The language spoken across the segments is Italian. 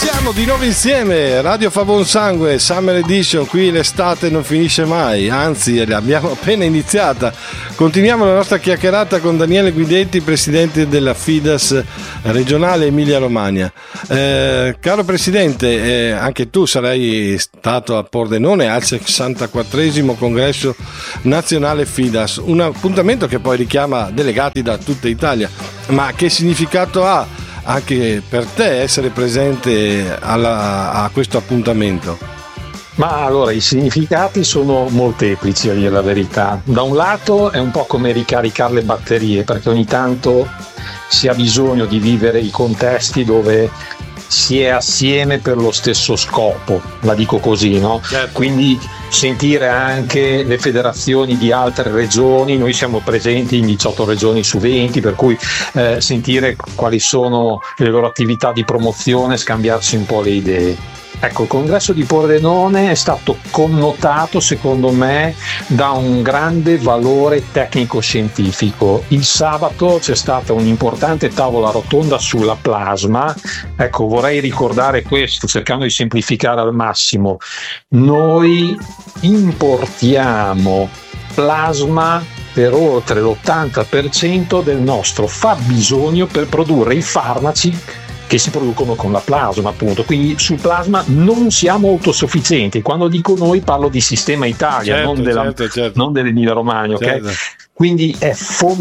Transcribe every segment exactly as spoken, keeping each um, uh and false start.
Siamo di nuovo insieme, Radio Fa Buon Sangue, Summer Edition. Qui l'estate non finisce mai, anzi l'abbiamo appena iniziata. Continuiamo la nostra chiacchierata con Daniele Guidetti, presidente della FIDAS regionale Emilia Romagna. Eh, caro presidente, eh, anche tu sarai stato a Pordenone al sessantaquattresimo congresso nazionale FIDAS, un appuntamento che poi richiama delegati da tutta Italia. Ma che significato ha anche per te essere presente alla, a questo appuntamento? Ma allora, i significati sono molteplici, a dire la verità. Da un lato è un po' come ricaricare le batterie, perché ogni tanto si ha bisogno di vivere i contesti dove si è assieme per lo stesso scopo, la dico così, no? Certo. Quindi sentire anche le federazioni di altre regioni, noi siamo presenti in diciotto regioni su venti, per cui eh, sentire quali sono le loro attività di promozione, scambiarsi un po' le idee. Ecco, il congresso di Pordenone è stato connotato, secondo me, da un grande valore tecnico-scientifico. Il sabato c'è stata un'importante tavola rotonda sulla plasma. Ecco, vorrei ricordare questo, cercando di semplificare al massimo. Noi importiamo plasma per oltre l'ottanta per cento del nostro fabbisogno per produrre i farmaci che si producono con la plasma, appunto. Quindi sul plasma non siamo autosufficienti. Quando dico noi parlo di sistema Italia, certo, non, della, certo, certo. non dell'Emilia Romagna, certo. Okay? Quindi è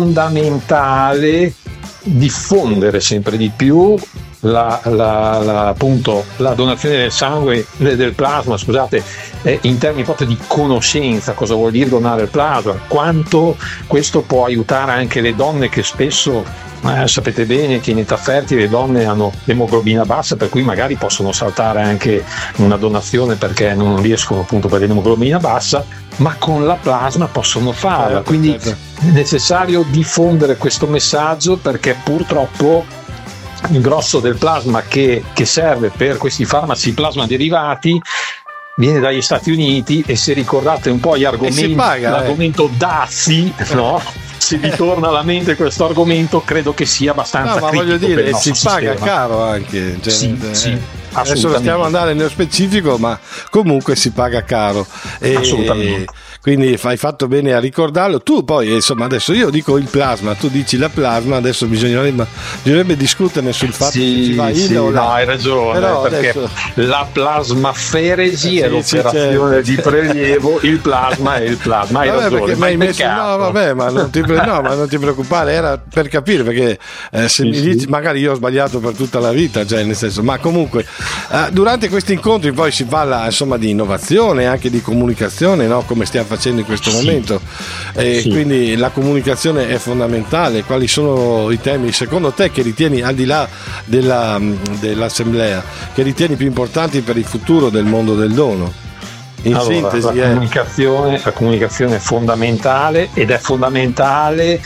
fondamentale diffondere sempre di più la, la, la, appunto, la donazione del sangue, del plasma, scusate, eh, in termini proprio di conoscenza, cosa vuol dire donare il plasma, quanto questo può aiutare anche le donne che spesso Eh, sapete bene che in età fertile le donne hanno l'emoglobina bassa, per cui magari possono saltare anche una donazione perché non riescono appunto per l'emoglobina bassa, ma con la plasma possono farla. Certo, quindi certo. È necessario diffondere questo messaggio, perché purtroppo il grosso del plasma che, che serve per questi farmaci plasma derivati viene dagli Stati Uniti, e se ricordate un po' gli argomenti, paga, l'argomento eh. dazi, no? Se vi torna alla mente questo argomento, credo che sia abbastanza no, ma voglio dire, si sistema. paga caro anche, cioè, sì, eh, sì, adesso non stiamo andare nello specifico, ma comunque si paga caro, e assolutamente. Quindi hai fatto bene a ricordarlo. Tu poi, insomma, adesso io dico il plasma, tu dici la plasma, adesso bisognerebbe, bisognerebbe discuterne sul fatto sì, se ci va sì, in o là. No, hai ragione, però perché adesso... la plasmaferesi eh, è sì, l'operazione sì, certo. di prelievo, il plasma è il plasma, hai vabbè, ragione. Ma hai messo... No, vabbè, ma non ti, pre... no, ma non ti preoccupare, era per capire, perché eh, se sì, mi dici, sì. magari io ho sbagliato per tutta la vita, cioè nel senso, ma comunque eh, durante questi incontri poi si parla, insomma, di innovazione, anche di comunicazione, no? Come stiamo facendo in questo sì. momento. E sì. quindi la comunicazione è fondamentale. Quali sono i temi secondo te che ritieni, al di là della, dell'assemblea, che ritieni più importanti per il futuro del mondo del dono? In allora, sintesi, la, è... comunicazione, la comunicazione è fondamentale, ed è fondamentale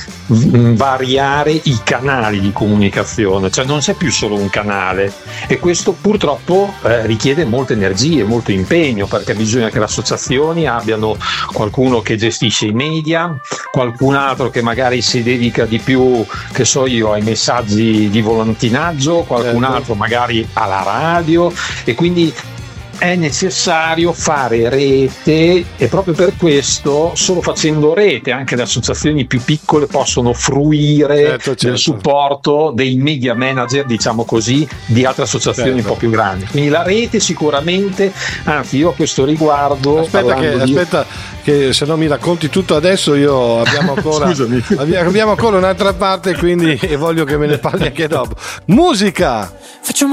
variare i canali di comunicazione, cioè non c'è più solo un canale, e questo purtroppo eh, richiede molte energie, molto impegno, perché bisogna che le associazioni abbiano qualcuno che gestisce i media, qualcun altro che magari si dedica di più, che so io, ai messaggi di volantinaggio, qualcun certo. altro magari alla radio, e quindi è necessario fare rete, e proprio per questo, solo facendo rete, anche le associazioni più piccole possono fruire certo, certo. del supporto dei media manager, diciamo così, di altre associazioni certo. un po' più grandi. Quindi la rete sicuramente, anzi io a questo riguardo aspetta che, di... aspetta che se no mi racconti tutto adesso, io abbiamo ancora abbiamo ancora un'altra parte, quindi voglio che me ne parli anche dopo. Musica! Facciamo